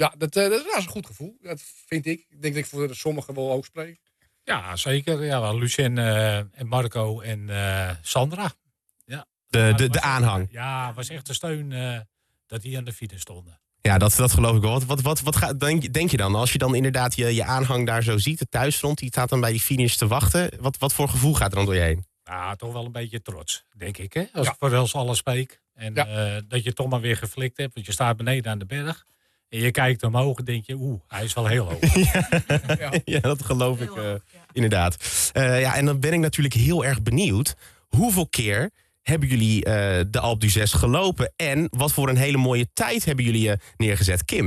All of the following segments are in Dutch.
Ja, dat is een goed gevoel. Dat vind ik. Ik denk dat ik voor sommigen wel ook spreek. Ja, zeker. Ja, wel Lucien en Marco en Sandra. Ja. De aanhang. Ja, het was echt een steun dat die aan de finish stonden. Ja, dat geloof ik wel. Denk je dan? Als je dan inderdaad je aanhang daar zo ziet, het thuisfront, die staat dan bij die finish te wachten. Wat voor gevoel gaat er dan door je heen? Ja, toch wel een beetje trots, denk ik. Hè? Als ik voor ons alles spreek. En dat je toch maar weer geflikt hebt. Want je staat beneden aan de berg. En je kijkt omhoog en denk je, hij is wel heel hoog. Ja, dat geloof ik inderdaad. En dan ben ik natuurlijk heel erg benieuwd. Hoeveel keer hebben jullie de Alpe d'Huez gelopen? En wat voor een hele mooie tijd hebben jullie neergezet, Kim?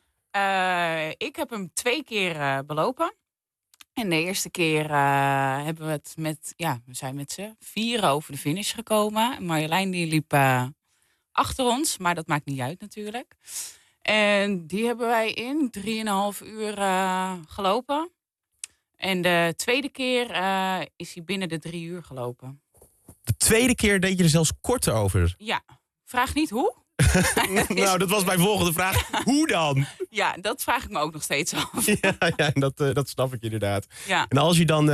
Ik heb hem 2 keer belopen. En de eerste keer hebben we het we zijn met z'n 4 over de finish gekomen. Marjolein die liep achter ons, maar dat maakt niet uit natuurlijk. En die hebben wij in 3,5 uur gelopen. En de tweede keer is hij binnen de 3 uur gelopen. De tweede keer deed je er zelfs korter over. Ja, vraag niet hoe. Nou, dat was mijn volgende vraag. Hoe dan? Ja, dat vraag ik me ook nog steeds af. Dat snap ik inderdaad. Ja. En als je dan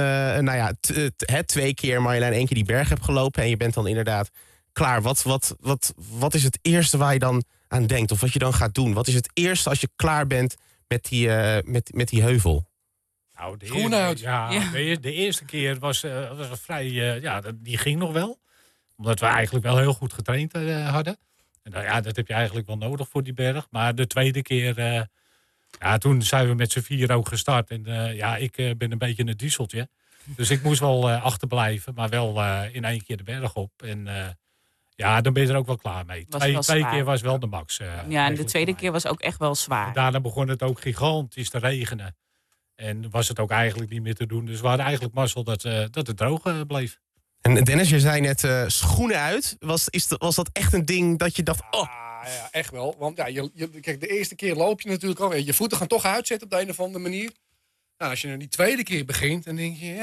2 keer Marjolein 1 keer die berg hebt gelopen en je bent dan inderdaad klaar. Wat is het eerste waar je dan aan denkt? Of wat je dan gaat doen? Wat is het eerste als je klaar bent met die heuvel? Nou, Schoenen uit. De eerste keer was vrij... die ging nog wel. Omdat we eigenlijk wel heel goed getraind hadden. En dat heb je eigenlijk wel nodig voor die berg. Maar de tweede keer... toen zijn we met z'n 4 ook gestart. En ik ben een beetje een dieseltje. Dus ik moest wel achterblijven. Maar wel in 1 keer de berg op. En dan ben je er ook wel klaar mee. Twee keer was wel de max. En de tweede keer was ook echt wel zwaar. En daarna begon het ook gigantisch te regenen. En was het ook eigenlijk niet meer te doen. Dus we hadden eigenlijk mazzel dat het droog bleef. En Dennis, je zei net schoenen uit. Was dat echt een ding dat je dacht... Ja, echt wel. Want kijk, de eerste keer loop je natuurlijk al. Je voeten gaan toch uitzetten op de een of andere manier. Nou, als je die tweede keer begint, dan denk je...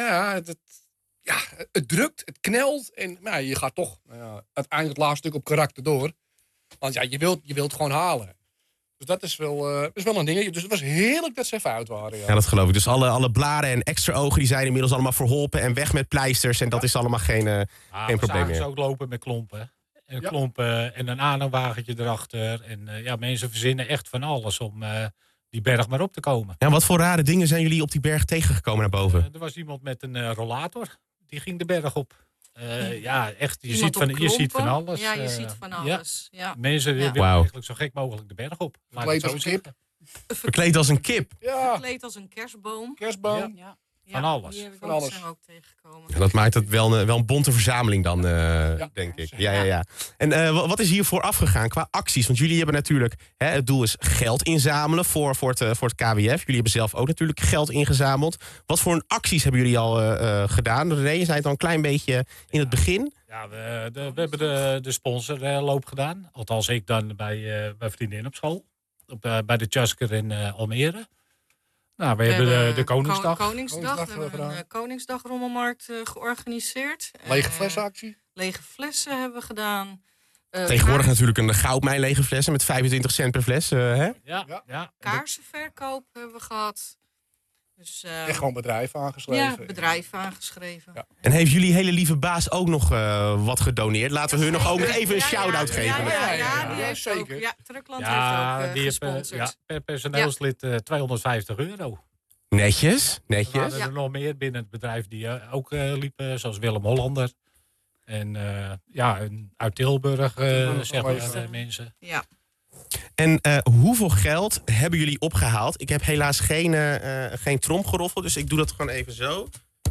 het drukt, het knelt. En je gaat toch uiteindelijk het laatste stuk op karakter door. Want je wilt gewoon halen. Dus dat is wel een ding. Dus het was heerlijk dat ze even uit waren. Ja, dat geloof ik. Dus alle blaren en extra ogen die zijn inmiddels allemaal verholpen en weg met pleisters. En dat is allemaal geen probleem meer. Ze ook lopen met klompen. En klompen en een aanhangwagentje erachter. En mensen verzinnen echt van alles om die berg maar op te komen. Ja, wat voor rare dingen zijn jullie op die berg tegengekomen naar boven? Er was iemand met een rollator. Die ging de berg op. Echt, je ziet van alles. Ja, je ziet van alles. Ja. Mensen willen eigenlijk zo gek mogelijk de berg op. Verkleed als een kip. Verkleed als een kip. Ja. Verkleed als een kerstboom. Ja. Van alles. Die heb ik van alles. ook tegengekomen. Ja, dat maakt het wel een bonte verzameling dan, denk ik. Ja. En wat is hiervoor afgegaan qua acties? Want jullie hebben natuurlijk... het doel is geld inzamelen voor het KWF. Jullie hebben zelf ook natuurlijk geld ingezameld. Wat voor acties hebben jullie al gedaan? René, je zei het al een klein beetje in het begin. Ja, we hebben de sponsorloop gedaan. Althans, ik dan bij vriendin op school. Bij de Tjasker in Almere. Nou, we hebben de Koningsdag. Koningsdag. We hebben een Koningsdagrommelmarkt georganiseerd. Lege flessenactie. Lege flessen hebben we gedaan. Tegenwoordig natuurlijk een goudmijn lege flessen met 25 cent per fles. Hè? Ja. Kaarsenverkoop hebben we gehad. Dus, en gewoon bedrijven aangeschreven. Ja, bedrijven aangeschreven. Ja. En heeft jullie hele lieve baas ook nog wat gedoneerd? Laten we hun nog ook even een shout-out geven. Ja, die heeft zeker. ook. Ja, Truckland heeft ook gesponsord. Per personeelslid €250. Netjes. Er waren er nog meer binnen het bedrijf die ook liepen, zoals Willem Hollander. En uit Tilburg, zeggen mensen. Ja. En hoeveel geld hebben jullie opgehaald? Ik heb helaas geen tromgeroffel, dus ik doe dat gewoon even zo.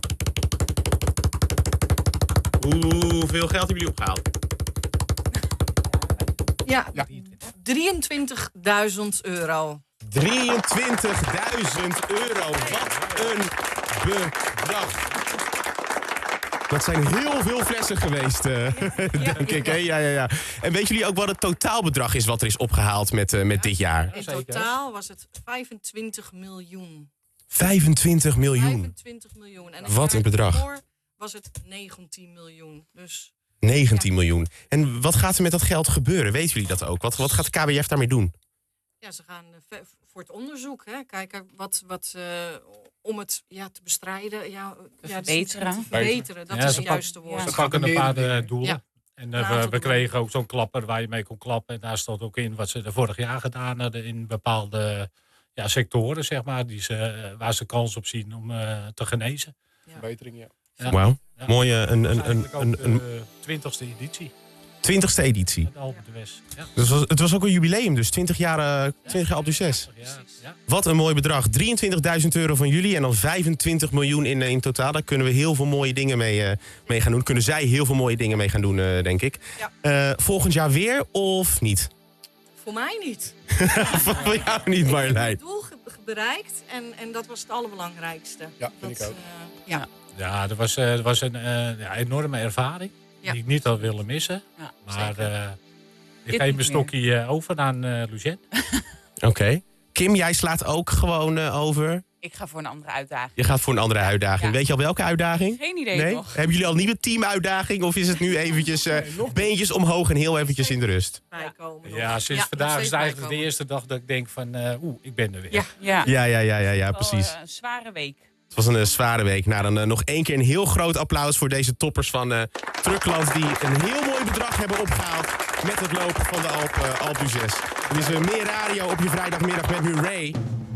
Hoeveel geld hebben jullie opgehaald? Ja, €23.000. €23.000. Wat een bedrag. Dat zijn heel veel flessen geweest, denk ik. Hè? Ja. En weten jullie ook wat het totaalbedrag is wat er is opgehaald met dit jaar? In totaal was het 25 miljoen. 25 miljoen. 25 miljoen. En wat een bedrag. Daarvoor was het 19 miljoen. Dus 19 miljoen. En wat gaat er met dat geld gebeuren? Weten jullie dat ook? Wat gaat de KWF daarmee doen? Ja, ze gaan voor het onderzoek. Hè, kijken om het te bestrijden. Te verbeteren. Te verbeteren, dat Ja, is ze het juiste woord. Ze pakken een paar doelen. Ja. En aantal we kregen ook zo'n klapper waar je mee kon klappen. En daar stond ook in wat ze er vorig jaar gedaan hadden in bepaalde sectoren, zeg maar, waar ze kans op zien om te genezen. Verbetering, ja. Ja. Wauw. Ja. Mooie, Een 20ste editie. 20ste editie. Met Alpe d'Huez. Ja. Dus het was ook een jubileum, dus 20 jaar Alpe d'Huez. Ja. Wat een mooi bedrag. €23.000 van jullie en dan 25 miljoen in totaal. Daar kunnen we heel veel mooie dingen mee gaan doen. Kunnen zij heel veel mooie dingen mee gaan doen, denk ik. Ja. Volgend jaar weer of niet? Voor mij niet. Voor jou niet, Marjolein. Ik heb het doel bereikt en dat was het allerbelangrijkste. Ja, vind ik ook. Ja, dat was een enorme ervaring. Ja. Die ik niet had willen missen. Ja, Maar ik Dit geef mijn niet stokje over aan Lucien. Oké. Kim, jij slaat ook gewoon over. Ik ga voor een andere uitdaging. Je gaat voor een andere uitdaging. Ja. Weet je al welke uitdaging? Geen idee Nee? nog. Hebben jullie al een nieuwe teamuitdaging? Of is het nu eventjes beentjes omhoog en heel eventjes in de rust? Bijkomen nog. Ja, sinds nog vandaag is steeds het eigenlijk de bijkomen. eerste dag dat ik denk van... ik ben er weer. Ja. Ja, Precies. Een zware week. Het was een zware week. Nou, dan nog één keer een heel groot applaus voor deze toppers van Truckland... die een heel mooi bedrag hebben opgehaald met het lopen van de Alpe d'Huez. Dit is meer radio op je vrijdagmiddag met nu Ray.